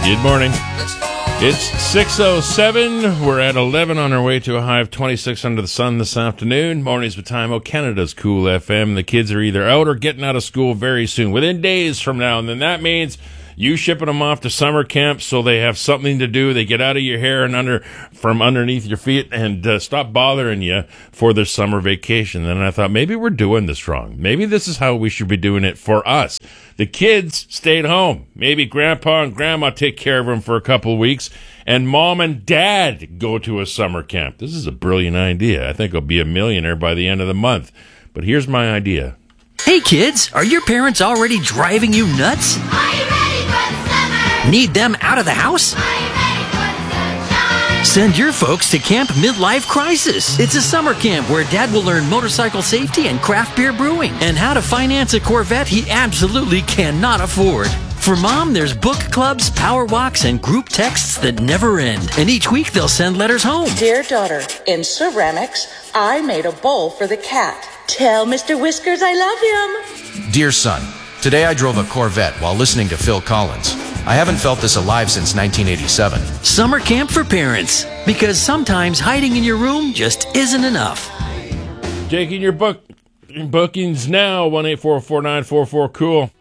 Good morning. It's 6:07. We're at 11 on our way to a high of 26 under the sun this afternoon. Mornings with Time O, Canada's Cool FM. The kids are either out or getting out of school very soon, within days from now. And then that means you shipping them off to summer camp so they have something to do. They get out of your hair and from underneath your feet and stop bothering you for their summer vacation. And I thought, maybe we're doing this wrong. Maybe this is how we should be doing it for us. The kids stayed home. Maybe grandpa and grandma take care of them for a couple of weeks, and mom and dad go to a summer camp. This is a brilliant idea. I think I'll be a millionaire by the end of the month. But here's my idea. Hey kids, are your parents already driving you nuts? Are you ready for the summer? Need them out of the house? Are you ready for the sunshine? Send your folks to Camp Midlife Crisis. It's a summer camp where Dad will learn motorcycle safety and craft beer brewing and how to finance a Corvette he absolutely cannot afford. For Mom, there's book clubs, power walks, and group texts that never end. And each week they'll send letters home. Dear daughter, in ceramics, I made a bowl for the cat. Tell Mr. Whiskers I love him. Dear son, today I drove a Corvette while listening to Phil Collins. I haven't felt this alive since 1987. Summer camp for parents. Because sometimes hiding in your room just isn't enough. Taking your bookings now, 1-844-944-COOL.